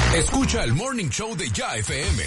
Escucha el Morning Show de Ya FM.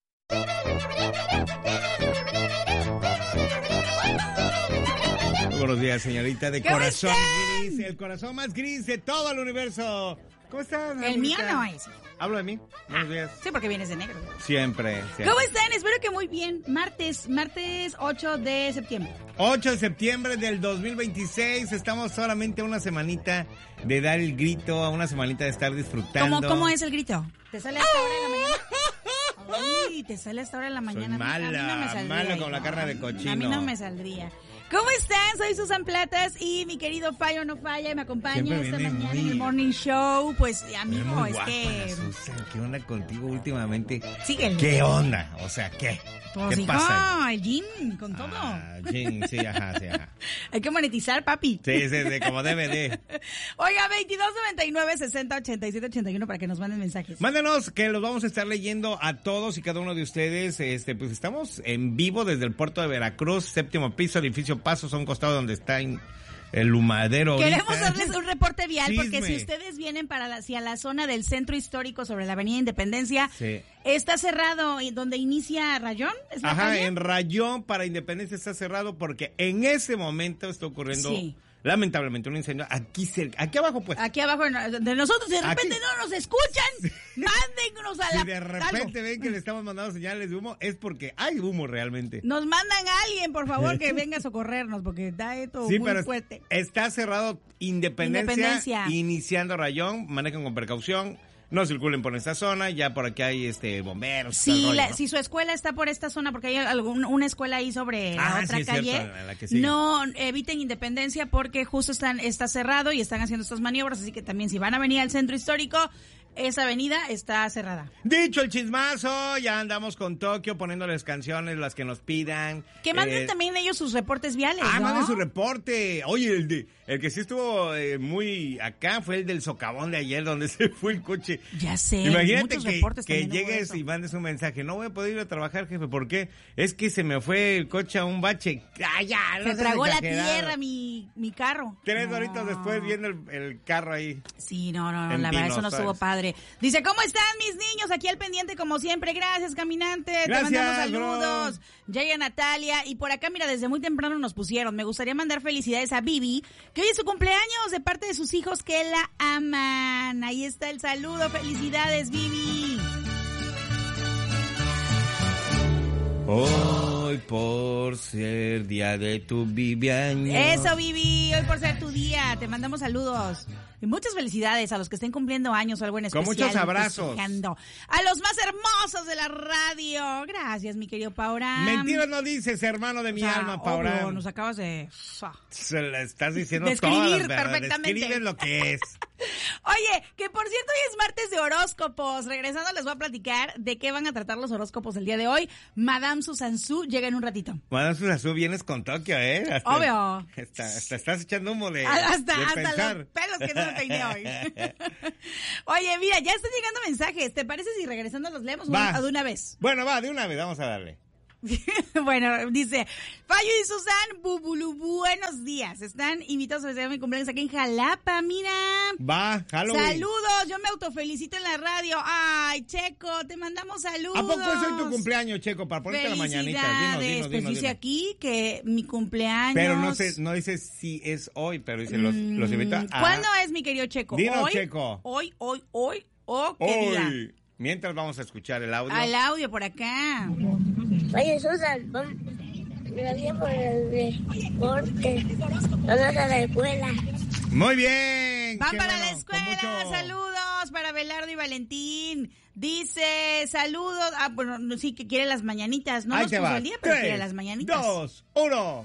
Buenos días, señorita de ¿Cómo corazón están? gris, el corazón más gris de todo el universo. ¿Cómo estás? El mío no es. ¿Hablo de mí? Buenos días. Sí, porque vienes de negro. Siempre. ¿Cómo están? Espero que muy bien. Martes 8 de septiembre. 8 de septiembre del 2026. Estamos solamente a una semanita de dar el grito, a una semanita de estar disfrutando. ¿Cómo es el grito? ¿Te sale a esta hora de la mañana? Ay, te sale a esta hora de la mañana. Soy A mí no me saldría. mala con la carne de cochino. A mí no me saldría. ¿Cómo están? Soy Susan Platas y mi querido Fallo No Falla y me acompaña Siempre esta viene mañana muy- en el Morning Show. Pues, amigo, Muy es guapa, que... Susan, ¿qué onda contigo últimamente? Síguele. ¿Qué onda? O sea, ¿qué? Pues, ¿Qué hijo, pasa? el gym, con todo. Jin, sí, ajá. Hay que monetizar, papi. Sí, como DVD. Oiga, 2299-608781 para que nos manden mensajes. Mándenos, que los vamos a estar leyendo a todos y cada uno de ustedes. Pues estamos en vivo desde el puerto de Veracruz, 7º piso, edificio Pasos, a un costado donde está el humadero. Queremos ahorita. darles un reporte vial Chisme. porque si ustedes vienen hacia la zona del centro histórico sobre la avenida Independencia, Sí. está cerrado y donde inicia Rayón. ¿Es la Ajá, calle? en Rayón para Independencia está cerrado porque en ese momento está ocurriendo, Sí. lamentablemente, un incendio aquí cerca, aquí abajo pues. Aquí abajo de nosotros, de repente Aquí. no nos escuchan, mándennos a la... Si de repente algo. ven que le estamos mandando señales de humo, es porque hay humo realmente. Nos mandan a alguien, por favor, que venga a socorrernos, porque da esto Sí, muy pero fuerte. está cerrado Independencia, iniciando Rayón, manejen con precaución, no circulen por esta zona, ya por aquí hay bomberos. todo el Sí, rollo, ¿no? si su escuela está por esta zona, porque hay una escuela ahí sobre la otra sí, es calle, cierto, la que sigue. no eviten Independencia porque justo está cerrado y están haciendo estas maniobras, así que también si van a venir al centro histórico, esa avenida está cerrada. Dicho el chismazo, ya andamos con Tokio poniéndoles canciones, las que nos pidan. Que manden también ellos sus reportes viales, ¿no? Manden su reporte. Oye, el que sí estuvo muy acá fue el del socavón de ayer, donde se fue el coche. Ya sé, Imagínate muchos que reportes también hubo llegues eso. y mandes un mensaje. No voy a poder ir a trabajar, jefe. ¿Por qué? Es que se me fue el coche a un bache. ¡Ay, ya! No Se seas tragó la exagerado. tierra mi carro. 3 No. horitas después viendo el carro ahí. Sí, no, En la verdad Pino, eso no estuvo ¿sabes? padre. Dice, ¿cómo están mis niños? Aquí al pendiente como siempre. Gracias, caminante. Gracias, Te mandamos saludos. bro. Yaya Natalia. Y por acá, mira, desde muy temprano nos pusieron. Me gustaría mandar felicidades a Vivi, que hoy es su cumpleaños de parte de sus hijos que la aman. Ahí está el saludo. Felicidades, Vivi. Hoy por ser día de tu Viviaño. Eso, Vivi. Hoy por ser tu día. Te mandamos saludos. Y muchas felicidades a los que estén cumpliendo años o algo en Con especial. muchos abrazos. festejando. A los más hermosos de la radio. Gracias, mi querido Pauram. Mentiras no dices, hermano de mi alma, Paura. Obvio, nos acabas de... Se la estás diciendo Describir todas, ¿verdad? perfectamente. Describes lo que es. Oye, que por cierto hoy es martes de horóscopos. Regresando les voy a platicar de qué van a tratar los horóscopos el día de hoy. Madame Susan Su llega en un ratito. Bueno, Susan, vienes con Tokio, ¿eh? Obvio. Hasta estás echando humo de Hasta pensar. los pelos que no me peiné hoy. Oye, mira, ya están llegando mensajes. ¿Te parece si regresando los leemos Va. de una vez? Bueno, va, de una vez, vamos a darle. Bueno, dice Fallo y Susan, buenos días. Están invitados a celebrar mi cumpleaños aquí en Jalapa, mira. Va, Halloween. Saludos, yo me autofelicito en la radio. Ay, Checo, te mandamos saludos. ¿A poco hoy soy tu cumpleaños, Checo? Para ponerte la mañanita. Dinos. Pues dice aquí que mi cumpleaños. Pero no dice si es hoy, pero dice los invito a... ¿Cuándo es, mi querido Checo? Dinos, ¿Hoy? Checo. Hoy, o qué día. Hoy. Mientras vamos a escuchar el audio. Al audio por acá. Oye, Susan, gracias por el deporte. Vamos a la escuela. Muy bien. Van qué para bueno, la escuela, con mucho- saludos para Belardo y Valentín. Dice, saludos, bueno, sí que quiere las mañanitas, no Ahí nos te puso va. el día, pero 3, quiere las mañanitas. 2, 1.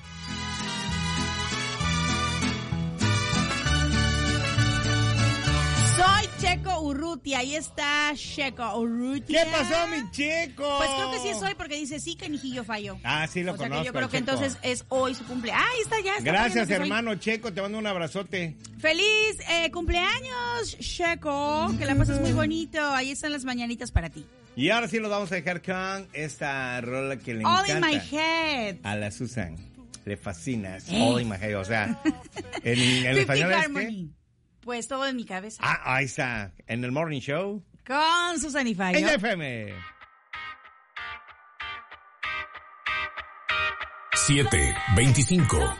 Soy Checo Urrutia, ahí está Checo Urrutia. ¿Qué pasó, mi Checo? Pues creo que sí es hoy porque dice sí, canijillo falló. Ah, sí lo O sea que conozco. yo creo que Checo. entonces es hoy su cumpleaños. Ahí está, ya está. Gracias, poniendo que soy- hermano Checo, te mando un abrazote. Feliz cumpleaños, Checo. Que la pases muy bonito. Ahí están las mañanitas para ti. Y ahora sí los vamos a dejar con esta rola que le All encanta in my head. a la Susan. Le fascina. ¿Eh? All in my head. O sea, en Fifty español es Harmony. Pues todo en mi cabeza. ahí está. En el Morning Show. Con Susan y Fayo. En FM. 7:25.